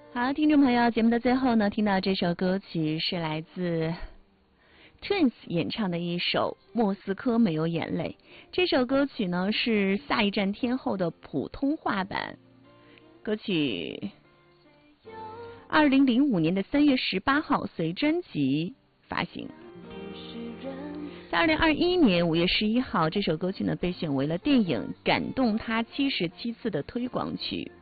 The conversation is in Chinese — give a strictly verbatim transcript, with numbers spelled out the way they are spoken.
好，听众朋友，节目的最后呢，听到这首歌曲是来自 Twins 演唱的一首《莫斯科没有眼泪》。这首歌曲呢是《下一站天后》的普通话版。歌曲二零零五年的三月十八号随专辑发行。在二零二一年五月十一号，这首歌曲呢被选为了电影《感动他七十七次》的推广曲。